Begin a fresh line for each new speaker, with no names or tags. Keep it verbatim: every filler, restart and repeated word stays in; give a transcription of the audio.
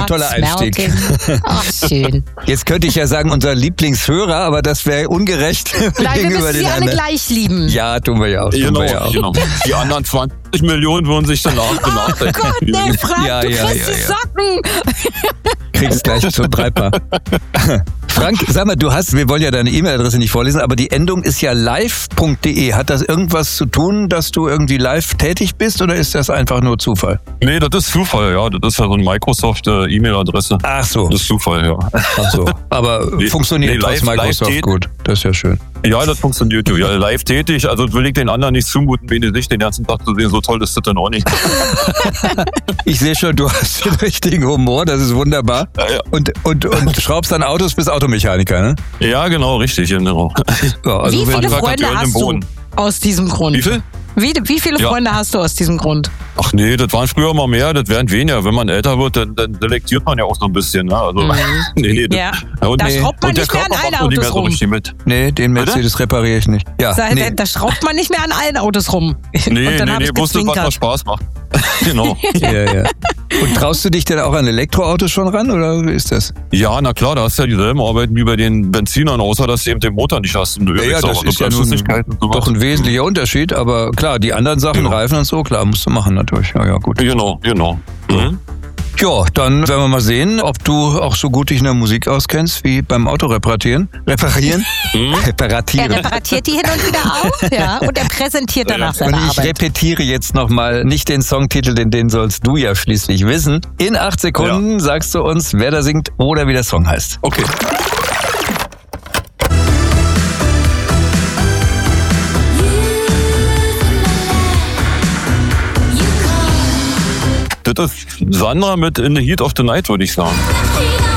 toller Einstieg.
Smelting. Ach, schön.
Jetzt könnte ich ja sagen, unser Lieblingshörer, aber das wäre ungerecht.
Nein, wir
gegenüber
müssen
den
sie alle
anderen.
gleich lieben.
Ja, tun wir ja auch. Tun
Genau,
wir ja auch.
genau. Die anderen zwanzig Millionen würden sich danach
Oh
benachteiligen.
Gott, nee, Frank,
Ja,
du
ja,
kriegst
ja,
die
ja.
Socken.
Kriegst gleich zum Dreipaar. Frank, sag mal, du hast, wir wollen ja deine E-Mail-Adresse nicht vorlesen, aber die Endung ist ja live punkt de. Hat das irgendwas zu tun, dass du irgendwie live tätig bist oder ist das einfach nur Zufall?
Nee, das ist Zufall, ja. Das ist ja so eine Microsoft-E-Mail-Adresse.
Ach so.
Das ist Zufall, ja.
Ach so. Aber
Nee,
funktioniert
nee,
trotz
live-
Microsoft
live
gut. Das ist ja schön.
Ja, das funktioniert ja. Live tätig, also will ich den anderen nicht zumuten, wenn die sich den ganzen Tag zu sehen. So toll ist das dann auch nicht.
Ich sehe schon, du hast den richtigen Humor, das ist wunderbar.
Ja, ja.
Und, und, und schraubst dann Autos bis Automechaniker, ne?
Ja, genau, richtig, genau.
Ja, also
Wie
wenn-
viele
Handwerker
Freunde
töten im
hast du
Boden.
aus diesem Grund?
Wie viel?
Wie, wie viele
Ja.
Freunde hast du aus diesem Grund?
Ach nee, das waren früher mal mehr, das werden weniger. Wenn man älter wird, dann, dann selektiert man ja auch so ein bisschen. Ne? Also, nee, nee, das,
Ja.
und,
Da
nee.
schraubt man
und der
nicht mehr an
Körper
allen
macht noch nicht mehr
Autos
so
rum.
richtig mit.
Nee, den Mercedes repariere ich nicht. Ja,
Da,
nee.
da schraubt man nicht mehr an allen Autos rum.
Nee,
Und dann
nee,
hab
nee,
ich
bloß das, was
gezwinkert.
noch Spaß macht. Genau.
Ja, ja. Und traust du dich denn auch an Elektroautos schon ran oder wie ist das?
Ja, na klar, da hast du ja dieselben Arbeiten wie bei den Benzinern, außer dass du eben den Motor nicht hast. Und du
Ja, ja, das ist ja nun doch ein wesentlicher Unterschied, aber klar, die anderen Sachen,
Genau.
Reifen und so, klar, musst du machen natürlich. Ja, ja, gut.
Genau, genau. Mhm.
Ja, dann werden wir mal sehen, ob du auch so gut dich in der Musik auskennst wie beim Auto reparieren. Reparieren?
Mhm.
Er
Reparatieren.
repariert die hin und wieder auch, ja, und er präsentiert danach
Und
seine
ich
Arbeit.
repetiere jetzt nochmal nicht den Songtitel, denn den sollst du ja schließlich wissen. In acht Sekunden sagst du uns, wer da singt oder wie der Song heißt.
Okay. Das ist Sandra mit In the Heat of the Night, würde ich sagen.
Heat